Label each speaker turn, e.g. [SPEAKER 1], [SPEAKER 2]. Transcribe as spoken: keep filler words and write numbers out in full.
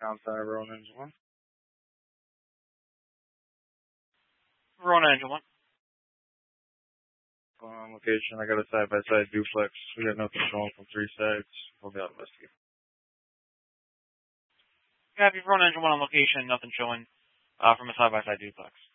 [SPEAKER 1] Town Center, Verona Engine one.
[SPEAKER 2] Verona Engine one.
[SPEAKER 1] Going on location, I got a side-by-side duplex. We got nothing showing from three sides. We'll be out investigating.
[SPEAKER 2] Copy, Verona Engine one on location, nothing showing uh, from a side-by-side duplex.